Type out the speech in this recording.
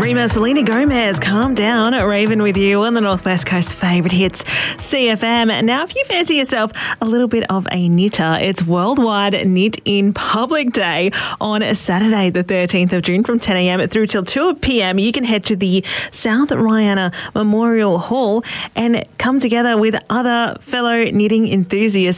Rima, Selena Gomez, Calm Down, Raven with you on the Northwest Coast favourite hits, CFM. Now, if you fancy yourself a little bit of a knitter, it's Worldwide Knit in Public Day on Saturday, the 13th of June from 10 a.m. through till 2 p.m. You can head to the South Rihanna Memorial Hall and come together with other fellow knitting enthusiasts